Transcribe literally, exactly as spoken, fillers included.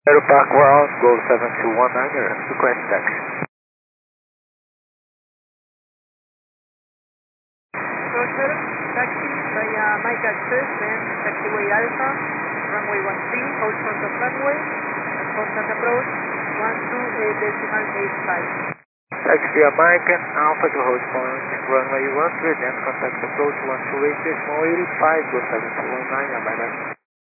Aeropark Ground, Gold seven two one nine, request taxi. Roger, taxi via Mike Access, then taxiway Alpha, runway one three, hold contact runway, and contact approach one two eight decimal eight five. Taxi American Alpha to hold point, runway one three, then contact approach one two eight decimal eight five, Gold seven two one nine, bye bye.